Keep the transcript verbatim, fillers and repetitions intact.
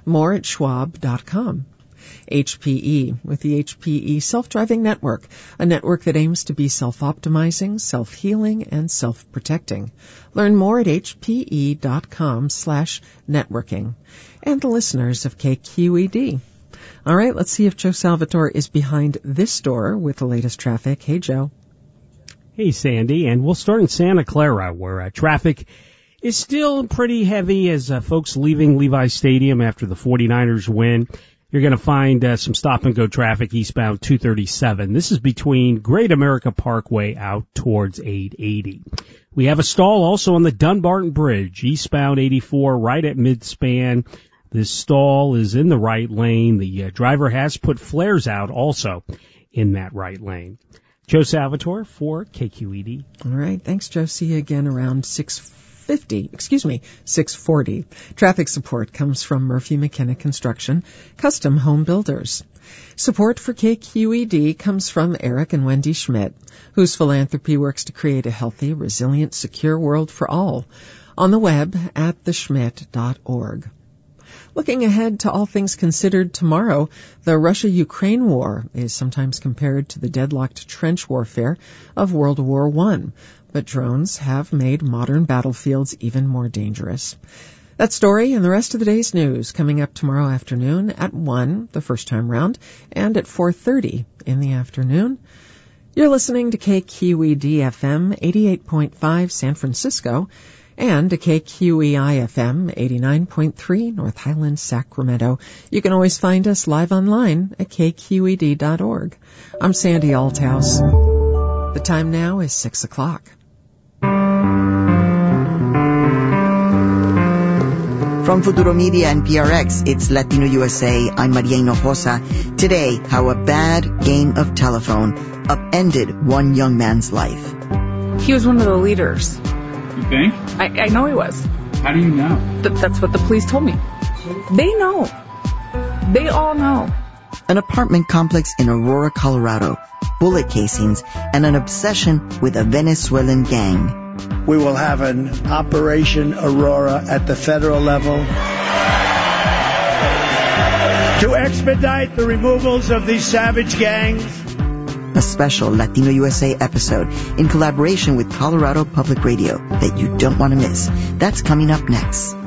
More at schwab dot com. H P E, with the H P E Self-Driving Network, a network that aims to be self-optimizing, self-healing, and self-protecting. Learn more at H P E dot com slash networking. And the listeners of K Q E D. All right, let's see if Joe Salvatore is behind this door with the latest traffic. Hey, Joe. Hey, Sandy, and we'll start in Santa Clara, where uh, traffic is still pretty heavy as uh, folks leaving Levi Stadium after the 49ers win. You're going to find uh, some stop-and-go traffic eastbound two thirty-seven. This is between Great America Parkway out towards eight eighty. We have a stall also on the Dunbarton Bridge, eastbound eighty-four, right at mid-span. This stall is in the right lane. The uh, driver has put flares out also in that right lane. Joe Salvatore for K Q E D. All right. Thanks, Joe. See you again around six fifty, excuse me, six forty. Traffic support comes from Murphy McKenna Construction, custom home builders. Support for K Q E D comes from Eric and Wendy Schmidt, whose philanthropy works to create a healthy, resilient, secure world for all. On the web at the schmidt dot org. Looking ahead to all things considered tomorrow, the Russia-Ukraine war is sometimes compared to the deadlocked trench warfare of World War One, but drones have made modern battlefields even more dangerous. That story and the rest of the day's news coming up tomorrow afternoon at one, the first time round, and at four thirty in the afternoon. You're listening to K Q E D F M eighty-eight point five San Francisco, and to K Q E I F M eighty-nine point three North Highlands, Sacramento. You can always find us live online at K Q E D dot org. I'm Sandy Althouse. The time now is six o'clock. From Futuro Media and P R X, it's Latino U S A. I'm Maria Hinojosa. Today, how a bad game of telephone upended one young man's life. He was one of the leaders. You think? I, I know he was. How do you know? Th- that's what the police told me. They know. They all know. An apartment complex in Aurora, Colorado, bullet casings, and an obsession with a Venezuelan gang. We will have an Operation Aurora at the federal level to expedite the removals of these savage gangs. A special Latino U S A episode in collaboration with Colorado Public Radio that you don't want to miss. That's coming up next.